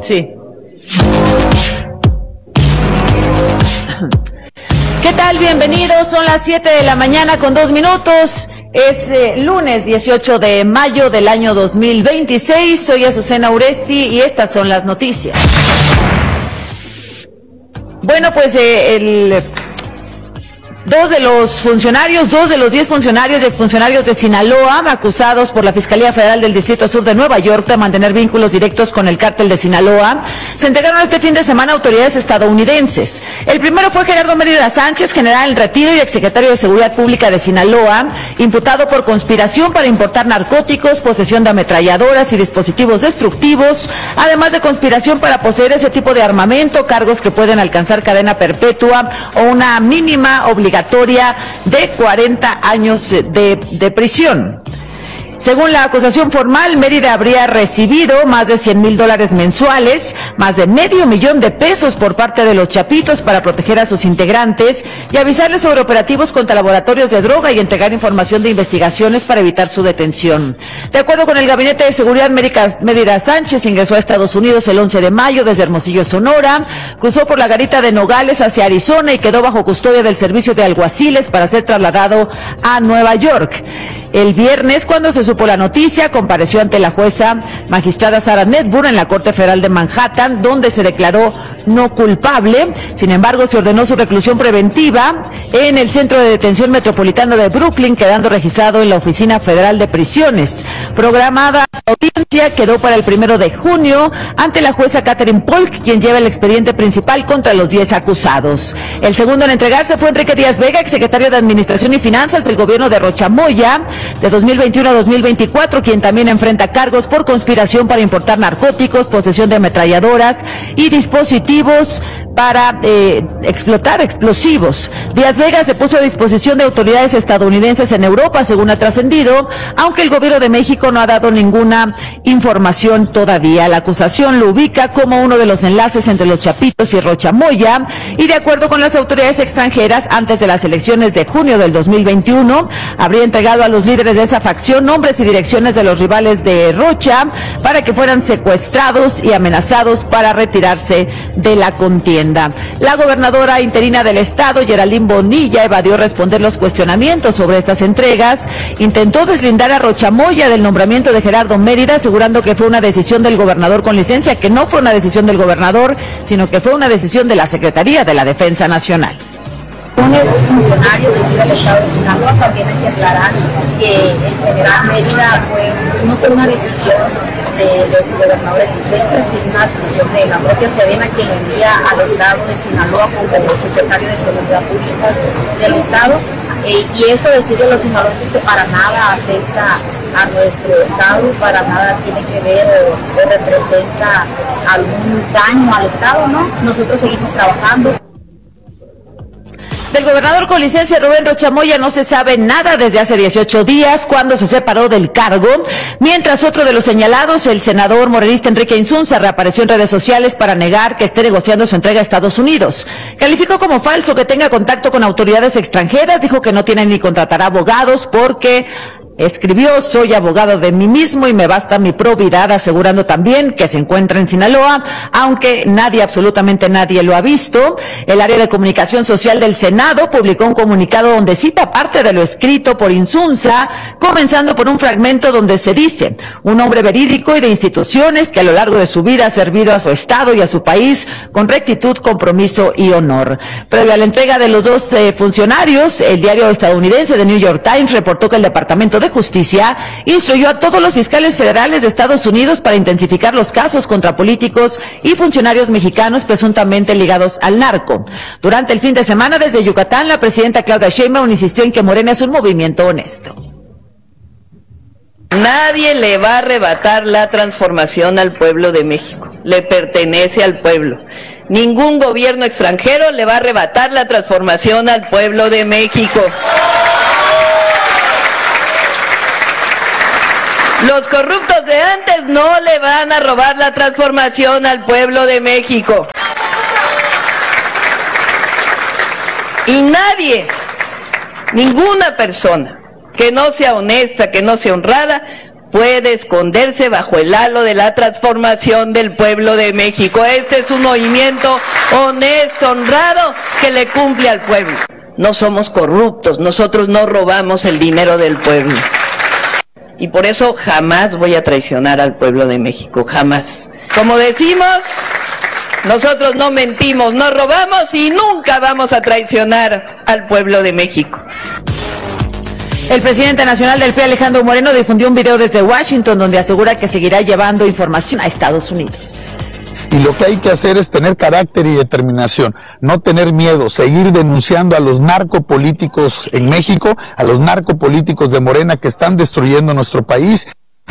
Sí. ¿Qué tal? Bienvenidos, son las 7 de la mañana con 2 minutos. Es lunes 18 de mayo del año 2026. Soy Azucena Uresti y estas son las noticias. Bueno, pues dos de los 10 funcionarios y exfuncionarios de Sinaloa, acusados por la Fiscalía Federal del Distrito Sur de Nueva York de mantener vínculos directos con el cártel de Sinaloa, se entregaron este fin de semana a autoridades estadounidenses. El primero fue Gerardo Mérida Sánchez, general en retiro y exsecretario de Seguridad Pública de Sinaloa, imputado por conspiración para importar narcóticos, posesión de ametralladoras y dispositivos destructivos, además de conspiración para poseer ese tipo de armamento, cargos que pueden alcanzar cadena perpetua o una mínima obligación de 40 años de prisión. Según la acusación formal, Mérida habría recibido más de $100,000 mensuales, más de $500,000 por parte de los Chapitos para proteger a sus integrantes y avisarles sobre operativos contra laboratorios de droga y entregar información de investigaciones para evitar su detención. De acuerdo con el Gabinete de Seguridad, Mérida Sánchez ingresó a Estados Unidos el 11 de mayo desde Hermosillo, Sonora, cruzó por la garita de Nogales hacia Arizona y quedó bajo custodia del servicio de alguaciles para ser trasladado a Nueva York. El viernes, cuando se supo la noticia, compareció ante la jueza magistrada Sarah Netburn en la Corte Federal de Manhattan, donde se declaró no culpable. Sin embargo, se ordenó su reclusión preventiva en el Centro de Detención Metropolitano de Brooklyn, quedando registrado en la Oficina Federal de Prisiones. Programada su audiencia quedó para el 1 de junio ante la jueza Catherine Polk, quien lleva el expediente principal contra los 10 acusados. El segundo en entregarse fue Enrique Díaz Vega, exsecretario de Administración y Finanzas del gobierno de Rocha Moya, de 2021 a 2024, quien también enfrenta cargos por conspiración para importar narcóticos, posesión de ametralladoras y dispositivos para explotar explosivos. Díaz Vega se puso a disposición de autoridades estadounidenses en Europa, según ha trascendido, aunque el gobierno de México no ha dado ninguna información todavía. La acusación lo ubica como uno de los enlaces entre los Chapitos y Rocha Moya, y de acuerdo con las autoridades extranjeras, antes de las elecciones de junio del 2021, habría entregado a los líderes de esa facción nombres y direcciones de los rivales de Rocha para que fueran secuestrados y amenazados para retirarse de la contienda. La gobernadora interina del estado, Geraldine Bonilla, evadió responder los cuestionamientos sobre estas entregas. Intentó deslindar a Rocha Moya del nombramiento de Gerardo Mérida, asegurando que fue una decisión del gobernador con licencia, que no fue una decisión del gobernador, sino que fue una decisión de la Secretaría de la Defensa Nacional. Un exfuncionario del estado de Sinaloa, también hay que aclarar que el general Mérida no fue una decisión del exgobernador de licencia, sino una decisión de la propia Sedena, quien envía al estado de Sinaloa como secretario de Seguridad Pública del estado. Y eso decirle a los sinaloenses que para nada afecta a nuestro estado, para nada tiene que ver o representa algún daño al estado, ¿no? Nosotros seguimos trabajando. Del gobernador con licencia Rubén Rocha Moya no se sabe nada desde hace 18 días, cuando se separó del cargo, mientras otro de los señalados, el senador morenista Enrique Insunza, reapareció en redes sociales para negar que esté negociando su entrega a Estados Unidos. Calificó como falso que tenga contacto con autoridades extranjeras, dijo que no tiene ni contratará abogados porque escribió: soy abogado de mí mismo y me basta mi probidad, asegurando también que se encuentra en Sinaloa, aunque absolutamente nadie lo ha visto. El área de comunicación social del Senado publicó un comunicado donde cita parte de lo escrito por Insunza, comenzando por un fragmento donde se dice: un hombre verídico y de instituciones que a lo largo de su vida ha servido a su estado y a su país con rectitud, compromiso y honor. Previo a la entrega de los dos funcionarios, el diario estadounidense The New York Times reportó que el Departamento de Justicia instruyó a todos los fiscales federales de Estados Unidos para intensificar los casos contra políticos y funcionarios mexicanos presuntamente ligados al narco. Durante el fin de semana, desde Yucatán, la presidenta Claudia Sheinbaum insistió en que Morena es un movimiento honesto. Nadie le va a arrebatar la transformación al pueblo de México, le pertenece al pueblo. Ningún gobierno extranjero le va a arrebatar la transformación al pueblo de México. Los corruptos de antes no le van a robar la transformación al pueblo de México. Y nadie, ninguna persona que no sea honesta, que no sea honrada, puede esconderse bajo el halo de la transformación del pueblo de México. Este es un movimiento honesto, honrado, que le cumple al pueblo. No somos corruptos, nosotros no robamos el dinero del pueblo. Y por eso jamás voy a traicionar al pueblo de México, jamás. Como decimos, nosotros no mentimos, no robamos y nunca vamos a traicionar al pueblo de México. El presidente nacional del PRI, Alejandro Moreno, difundió un video desde Washington donde asegura que seguirá llevando información a Estados Unidos. Y lo que hay que hacer es tener carácter y determinación, no tener miedo, seguir denunciando a los narcopolíticos en México, a los narcopolíticos de Morena que están destruyendo nuestro país.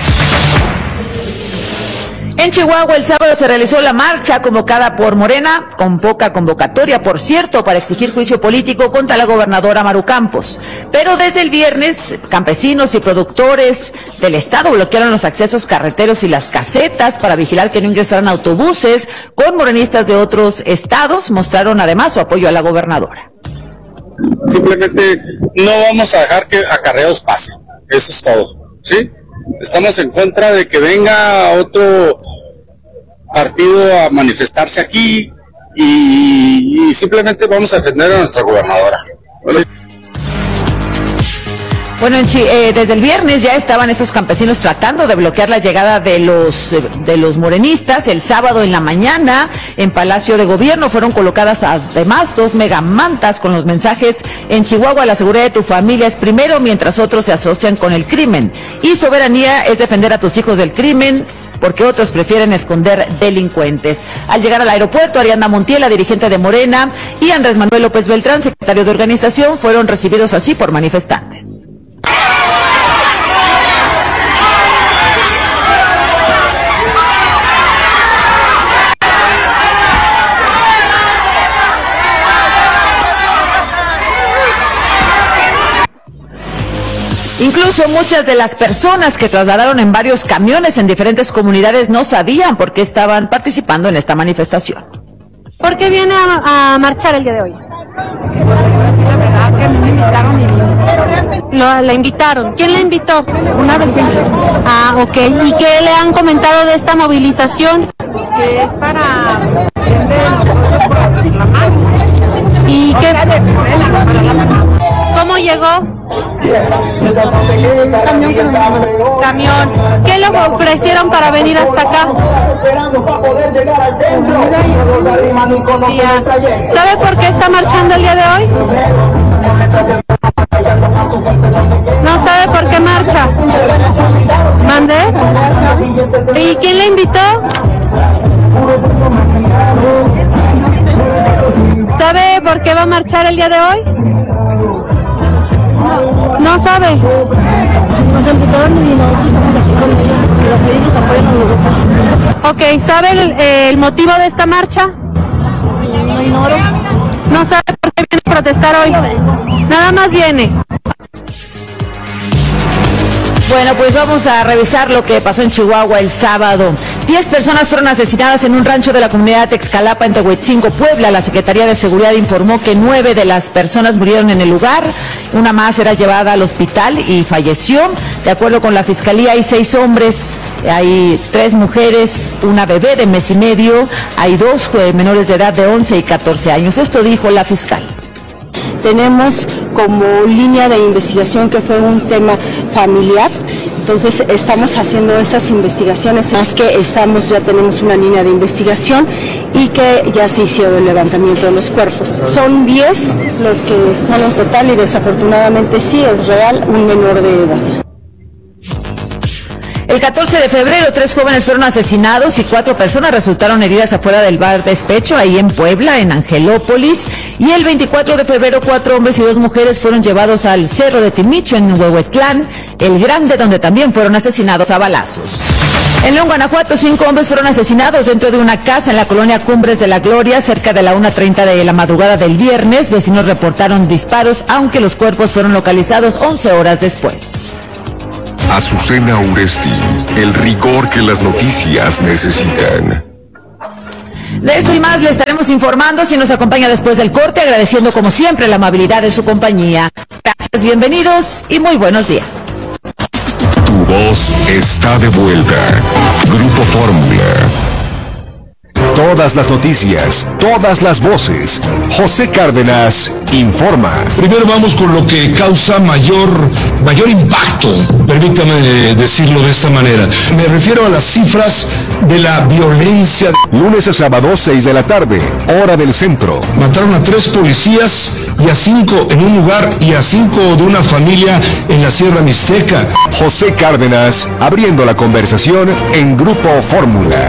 En Chihuahua el sábado se realizó la marcha convocada por Morena, con poca convocatoria, por cierto, para exigir juicio político contra la gobernadora Maru Campos. Pero desde el viernes, campesinos y productores del estado bloquearon los accesos carreteros y las casetas para vigilar que no ingresaran autobuses con morenistas de otros estados. Mostraron además su apoyo a la gobernadora. Simplemente no vamos a dejar que acarreos pasen, eso es todo, ¿sí? Estamos en contra de que venga otro partido a manifestarse aquí y simplemente vamos a defender a nuestra gobernadora. ¿Sí? Bueno, desde el viernes ya estaban esos campesinos tratando de bloquear la llegada de los morenistas. El sábado en la mañana en Palacio de Gobierno fueron colocadas además 2 megamantas con los mensajes: en Chihuahua la seguridad de tu familia es primero, mientras otros se asocian con el crimen. Y soberanía es defender a tus hijos del crimen, porque otros prefieren esconder delincuentes. Al llegar al aeropuerto, Ariadna Montiel, la dirigente de Morena, y Andrés Manuel López Beltrán, secretario de organización, fueron recibidos así por manifestantes. Incluso muchas de las personas que trasladaron en varios camiones en diferentes comunidades no sabían por qué estaban participando en esta manifestación. ¿Por qué viene a marchar el día de hoy? La verdad que me invitaron y La invitaron. ¿Quién la invitó? una vecina Ah, ok. ¿Y qué le han comentado de esta movilización? que es para la mano. ¿Y qué? De Morena, para la mano. ¿Cómo llegó? Camión. ¿Qué le ofrecieron para venir hasta acá? Ya. ¿Sabe por qué está marchando el día de hoy? ¿No sabe por qué marcha? ¿Mande? ¿Y quién le invitó? ¿Sabe por qué va a marchar el día de hoy? No sabe. Nos invitaron y nosotros estamos aquí con ellos y los médicos apoyan a los grupos. Ok, ¿sabe el motivo de esta marcha? No ignoro. No sabe por qué viene a protestar hoy. Nada más viene. Bueno, pues vamos a revisar lo que pasó en Chihuahua el sábado. 10 personas fueron asesinadas en un rancho de la comunidad Texcalapa, en Tehuetzinco, Puebla. La Secretaría de Seguridad informó que 9 de las personas murieron en el lugar. Una más era llevada al hospital y falleció. De acuerdo con la Fiscalía, hay 6 hombres, hay 3 mujeres, una bebé de mes y medio, hay 2 menores de edad de 11 y 14 años. Esto dijo la fiscal. Tenemos como línea de investigación que fue un tema familiar, entonces estamos haciendo esas investigaciones, más que ya tenemos una línea de investigación y que ya se hizo el levantamiento de los cuerpos. Son 10 los que son en total y desafortunadamente sí es real un menor de edad. El 14 de febrero, 3 jóvenes fueron asesinados y 4 personas resultaron heridas afuera del bar Despecho, ahí en Puebla, en Angelópolis. Y el 24 de febrero, 4 hombres y 2 mujeres fueron llevados al Cerro de Timicho, en Huehuetlán, el Grande, donde también fueron asesinados a balazos. En León, Guanajuato, 5 hombres fueron asesinados dentro de una casa en la colonia Cumbres de la Gloria, cerca de la 1:30 de la madrugada del viernes. Vecinos reportaron disparos, aunque los cuerpos fueron localizados 11 horas después. Azucena Uresti, el rigor que las noticias necesitan. De esto y más le estaremos informando si nos acompaña después del corte, agradeciendo como siempre la amabilidad de su compañía. Gracias, bienvenidos y muy buenos días. Tu voz está de vuelta. Grupo Fórmula. Todas las noticias, todas las voces. José Cárdenas informa. Primero vamos con lo que causa mayor impacto, permítame decirlo de esta manera. Me refiero a las cifras de la violencia. Lunes a sábado, 6 de la tarde, hora del centro. Mataron a 3 policías y a 5 en un lugar y a 5 de una familia en la Sierra Mixteca. José Cárdenas abriendo la conversación en Grupo Fórmula.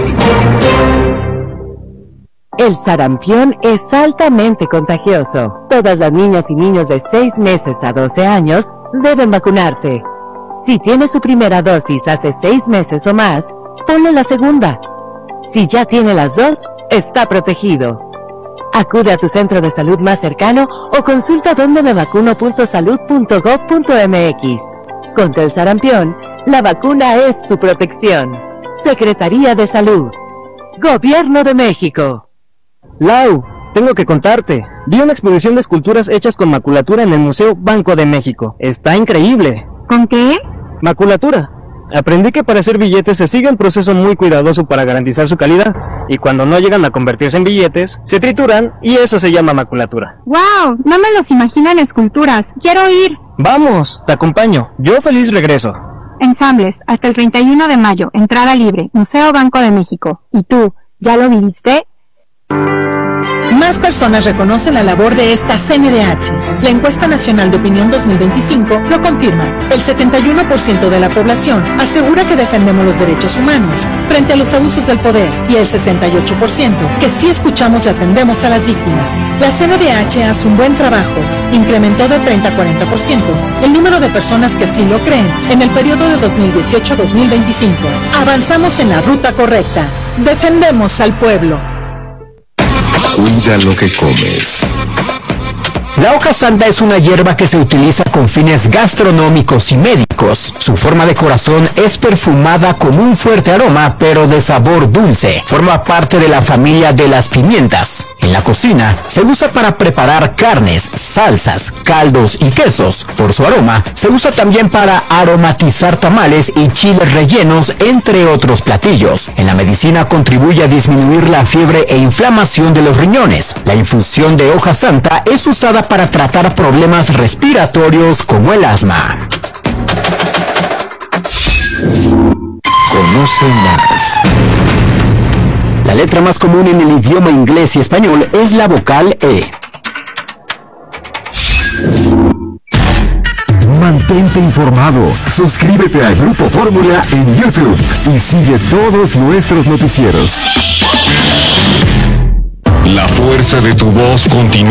El sarampión es altamente contagioso. Todas las niñas y niños de 6 meses a 12 años deben vacunarse. Si tiene su primera dosis hace 6 meses o más, ponle la segunda. Si ya tiene las 2, está protegido. Acude a tu centro de salud más cercano o consulta dondemevacuno.salud.gov.mx. Contra el sarampión, la vacuna es tu protección. Secretaría de Salud. Gobierno de México. Lau, tengo que contarte. Vi una exposición de esculturas hechas con maculatura en el Museo Banco de México. Está increíble. ¿Con qué? Maculatura. Aprendí que para hacer billetes se sigue un proceso muy cuidadoso para garantizar su calidad. Y cuando no llegan a convertirse en billetes, se trituran y eso se llama maculatura. ¡Wow! No me los imagino en esculturas. ¡Quiero ir! Vamos, te acompaño. Yo feliz regreso. Ensambles, hasta el 31 de mayo, entrada libre, Museo Banco de México. ¿Y tú, ya lo viviste? Más personas reconocen la labor de esta CNDH. La encuesta nacional de opinión 2025 lo confirma. El 71% de la población asegura que defendemos los derechos humanos frente a los abusos del poder y el 68% que sí escuchamos y atendemos a las víctimas. La CNDH hace un buen trabajo. Incrementó de 30 a 40% el número de personas que sí lo creen en el periodo de 2018 a 2025. Avanzamos en la ruta correcta. Defendemos al pueblo. Cuida lo que comes. La hoja santa es una hierba que se utiliza con fines gastronómicos y médicos. Su forma de corazón es perfumada con un fuerte aroma, pero de sabor dulce. Forma parte de la familia de las pimientas. En la cocina se usa para preparar carnes, salsas, caldos y quesos. Por su aroma, se usa también para aromatizar tamales y chiles rellenos, entre otros platillos. En la medicina contribuye a disminuir la fiebre e inflamación de los riñones. La infusión de hoja santa es usada para tratar problemas respiratorios como el asma. Conoce más. La letra más común en el idioma inglés y español es la vocal E. Mantente informado. Suscríbete a Grupo Fórmula en YouTube y sigue todos nuestros noticieros. La fuerza de tu voz continúa.